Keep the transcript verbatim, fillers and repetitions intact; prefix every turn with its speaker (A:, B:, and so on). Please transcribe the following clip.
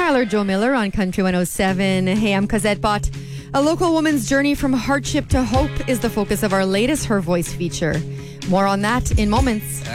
A: Tyler Joe Miller on Country one oh seven. Hey, I'm Cosette Bott. A local woman's journey from hardship to hope is the focus of our latest Her Voice feature. More on that in moments.